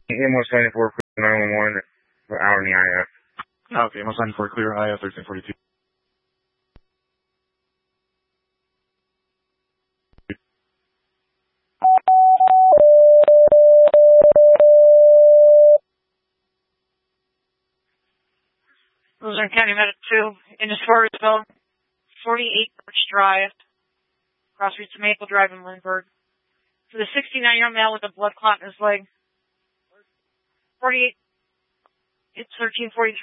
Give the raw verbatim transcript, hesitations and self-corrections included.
M one seventy-four, nine one one, out in the I F. Okay, M one seventy-four, clear, I F thirteen forty-two. Luzerne County Medic two, in Swarsville, forty-eight Birch Drive, cross streets of Maple Drive in Lindbergh. For the sixty-nine-year-old male with a blood clot in his leg, forty-eight, it's thirteen forty-three.